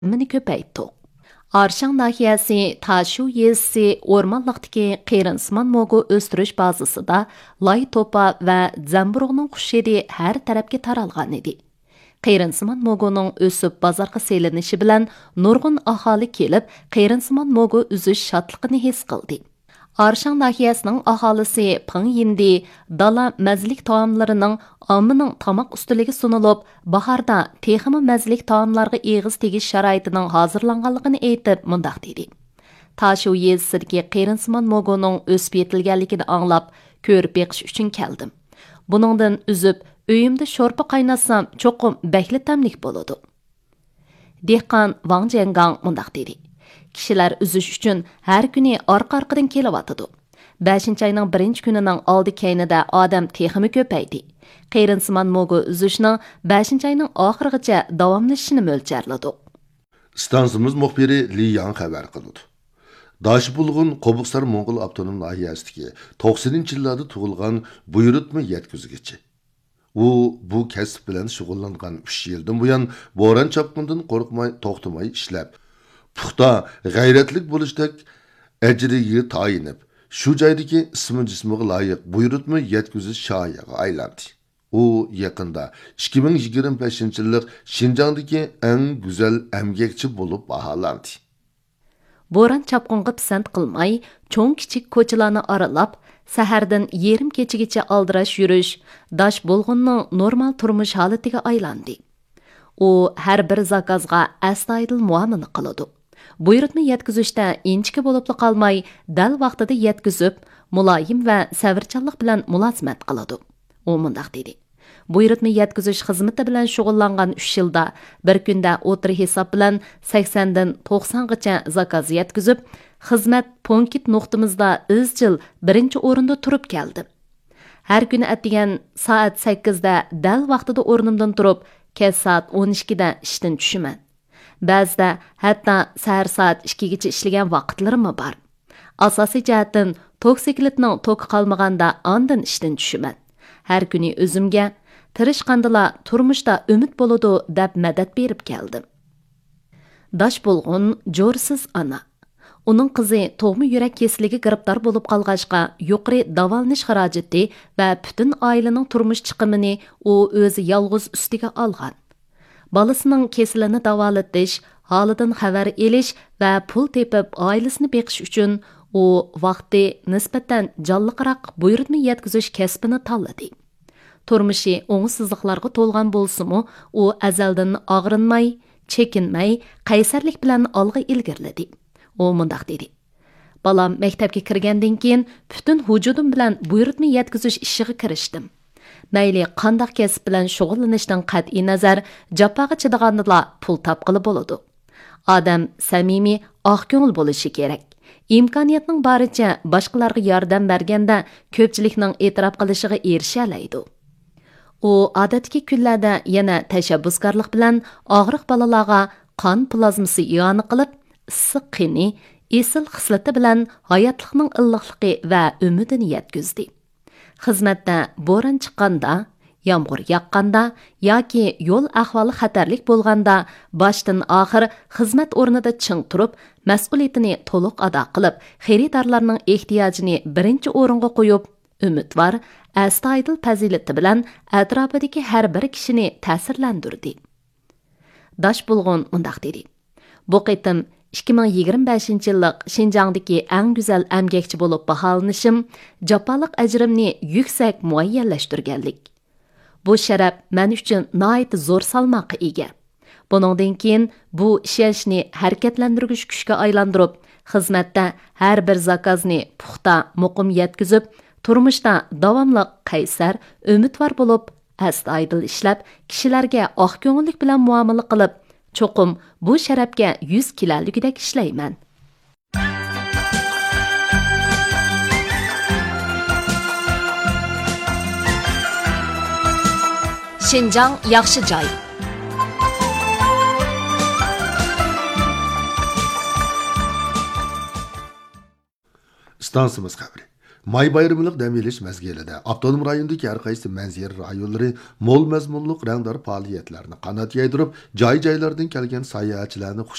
mini ko'paytdi. Arshang nahiyasi Tashu yezisi o'rmonliqdagi qeyrinsimon mogu o'stirish bazasida lay topa va zamburug'ning qushidi har tarafga taralgan edi. Qeyrinsimon moguning o'sib bozorga selinishi bilan nurg'un aholi kelib, qeyrinsimon mogu uzish shodligini his qildi. Arshang nahiyasining aholisi ping yindi dala mazlik taomlarining ommaning tamoq ustiligi sunilib, bahorda texmi mazlik taomlarga eg'iz tegish sharoitining hozirlanganligini aytib mundaq dedi. Tashu yezisidagi qeyrinsimon moguning o'sib yetilganligini anglab, ko'rib beqish uchun keldim. Buningdan uzib, uyimda sho'rpa qaynasam, cho'qim bakli tamlik bo'ladi. Dehqon Wang Jiangang mundaq dedi. Kishilar uzish uchun har kuni orqa-orqadan kelyotadi. 5-oyning 1-kunining oldi keynida odam texmi ko'paydi. Qeyrinsimon mogu uzishning 5-oyning oxirigacha davomlashishini mo'ljarladik. Stansimiz muxbiri Li Yang xabar qildi. Daşbulğun Qobuqsar Moğol Avtonom Nahiyasidagi 90-yillarda tug'ilgan buyurtma yetkizgichi. U bu kasb bilan shug'ullangan 3 yildan buyon bo'ron chopqindan qo'rqmay, to'xtamay ishlab, puxta, g'ayratlik bo'lishdek ajriga tayinib, shu joydagi ismi jismiga loyiq buyurtma yetkizish shoiriga aylandi. U yaqinda 2025-yillik Şinjandagi eng go'zal emgakchi bo'lib baholandi. Bo'ron chapqinga pisand qilmay, cho'ng kichik ko'chalarni aralab, sahardan yerim kechigacha aldirash yurish dash bo'lg'inning normal turmush holatiga aylandi. U har bir zakazga astoydil muomala qiladi. Buyurtma yetkizishda inchika bo'lib qolmay, dal vaqtida yetkizib, muloyim va savrchanlik bilan mulozimat qiladi. U mundaq dedi. Buyurtma yetkizish xizmati bilan shug'ullangan 3 yilda bir kunda o'tir hisob bilan 80 dan 90 gacha zakaz yetkizib, xizmat punkit nuqtamizda izchil birinchi o'rinda turib keldi. Har kuni atdigan soat 8 da dal vaqtida o'rnimdan turib, kech soat 12 da ishdan tushaman. Ba'zida hatto sahar soat 2 gacha ishlagan vaqtlarim bor. Asosiy jihatdan toksikletning toki qolmaganda ondan ishdan tushaman. Har kuni o'zimga tirishqandila turmushda umid bo'ladi deb madad berib keldim. Dash bo'lg'un jo'rsiz ana. Uning qizi tug'ma yurak kesiliga giribdor bo'lib qolg'achqa yuqori davolanish xarajati va butun oilaning turmush chiqimini u o'zi yolg'iz ustiga olgan. Balasining kesilini davolatish, holidan xabar elish va pul tepib oilasini beqish uchun u vaqti nisbatan jonliqroq buyurtma yetkizish kasbini tanladi. Turmushi o'ngsizliklarga to'lgan bo'lsa-mu, u azaldan og'rinmay, chekinmay, qaysarlik bilan olg'a ilgirladi. U mundaq dedi. Balam maktabga kirgandan keyin butun vujudim bilan buyurtma yetkizish ishiga kirishdim. Mayli qandaq kasb bilan shug'ullanishdan qat'iy nazar, jafoga chidaganda pul topqili bo'ladi. Odam samimiy, oq ko'ngil bo'lishi kerak. İmkoniyatning baricha boshqalarga yordam berganda ko'pchilikning e'tirof qilishiga erisha oladi. U odatdagi kunlarda yana tashabbuskorlik bilan og'riq bolalarga qon plazmasi ioni qilib, issiq qini, esil xislati bilan hayotlikning illiqligi va umidini yetkazdi. Xizmatda bo'ron chiqqanda, yomg'ir yoqqanda yoki yo'l ahvoli xatarlik bo'lganda boshdan oxir xizmat o'rnida ching turib, mas'uliyatini to'liq ado qilib, xaridorlarning ehtiyojini birinchi o'ringa qo'yib, umidvor, astoydil fazilati bilan atrofidagi har bir kishini ta'sirlantirdi. Dash bo'lg'un mundaq dedi. Bu qitim 2025-yillik Şinjandagi eng go'zal emgakchi bo'lib baholanishim, jafoliq ajrimni yuksak muayyanlashtirganlik. Bu sharaf men uchun nihoyat zo'r salmoqqa ega. Buningdan keyin bu ishonchni harakatlantirgich kuchga aylantirib, xizmatda har bir zakozni puxta, muqim yetkizib, turmushda davomli qaysar, umidvor bo'lib, astoydil ishlab, kishilarga oq ko'ngillik bilan muomala qilib, cho'qim bu sharafga 100 kiloligidek ishlayman. Şinjang yaxshi joy. Stansimiz xabari. May bayramlıq dam olish mezgilida avtonom rayondagi har qaysi manzara rayonlari mo'l mazmunliq rangdor faoliyatlarni qanot yaydirib, joy-joylardan kelgan sayohatchilarni